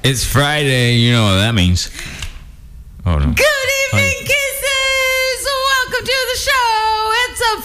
It's Friday, you know what that means. Oh no. Good evening, kisses! Welcome to the show. It's a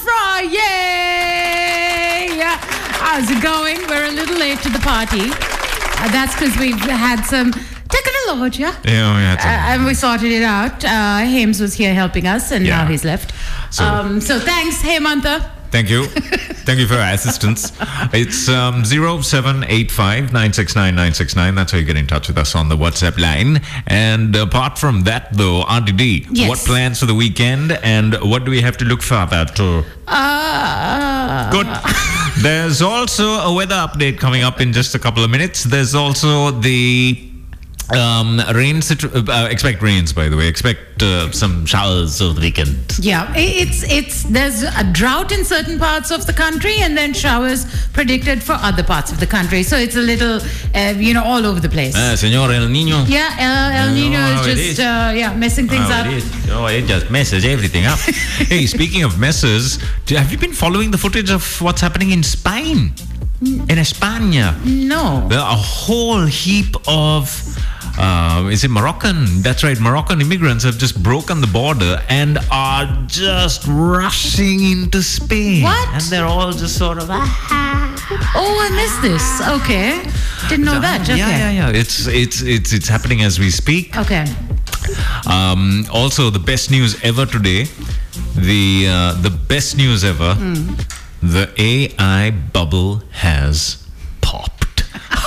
Friday. How's it going? We're a little late to the party. That's because we've had some technology. Yeah, we had some. And we sorted it out. Hames was here helping us, and now he's left. So thanks, Hemantha. Thank you. Thank you for your assistance. It's 0785 969 969. That's how you get in touch with us on the WhatsApp line. And apart from that, though, RDD, Yes. what plans for the weekend and what do we have to look forward to? Good. There's also a weather update coming up in just a couple of minutes. There's also the rain. Expect rains, by the way. Expect some showers over the weekend. Yeah, there's a drought in certain parts of the country, and then showers predicted for other parts of the country. So it's a little, all over the place. Señor El Niño. Yeah, El Nino is just messing things up. It just messes everything up. Hey, speaking of messes, have you been following the footage of what's happening in Spain? In España? No. There are a whole heap of is it Moroccan? That's right, Moroccan immigrants have just broken the border and are just rushing into Spain. What? And they're all just sort of Oh, I missed this. Okay. Didn't know that. Okay. Yeah. It's happening as we speak. Okay. Also, the best news ever today. The best news ever. The AI bubble has popped.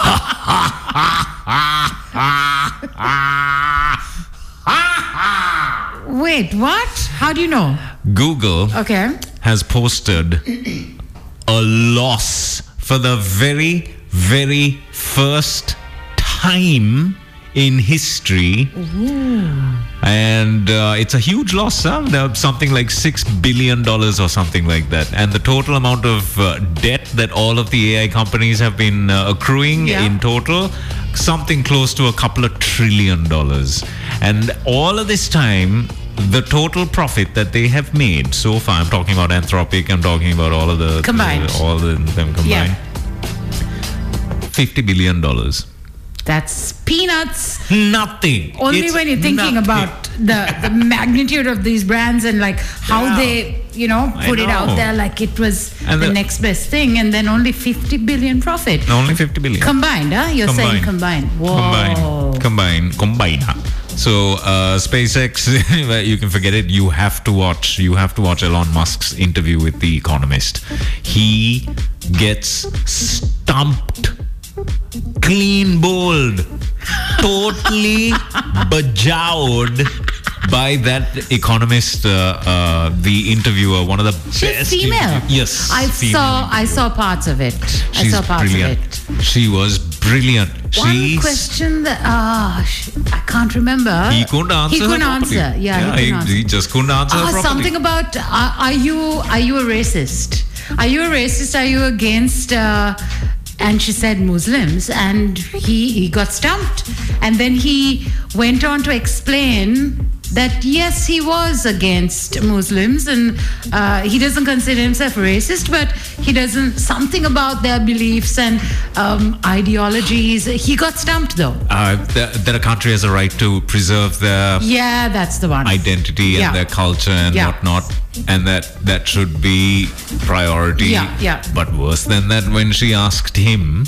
Wait, what? How do you know? Google Okay. has posted a loss for the very, very first time in history. And it's a huge loss, huh? Something like $6 billion or something like that. And the total amount of debt that all of the AI companies have been accruing in total, something close to a couple of $1 trillion. And all of this time, the total profit that they have made so far, I'm talking about Anthropic, I'm talking about all of the combined, all of them combined, $50 billion. That's peanuts. Nothing. Only when you're thinking about the magnitude of these brands and like how they, put it out there like it was the next best thing, and then only 50 billion profit. Only 50 billion. Combined, huh? You're saying combined. Whoa. Combined. So SpaceX, you can forget it. You have to watch Elon Musk's interview with The Economist. He gets stumped. Clean bowled, totally bajowed by that Economist, the interviewer, one of the She's best. female. Yes, I saw parts of it. She's brilliant. She was brilliant. One question that I can't remember. He couldn't answer. He couldn't answer. Yeah, he just couldn't answer properly. Something about are you a racist? Are you a racist? Are you against? And she said Muslims, and he got stumped. And then he went on to explain that yes, he was against Muslims, and he doesn't consider himself racist, but he doesn't, something about their beliefs and ideologies. He got stumped though. That a country has a right to preserve their that's the one, identity and their culture and whatnot, and that should be priority. But worse than that, when she asked him,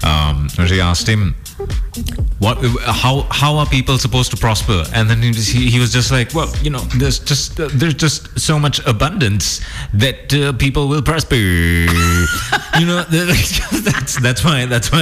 how are people supposed to prosper? And then he was just like, well, there's just so much abundance that people will prosper. That's why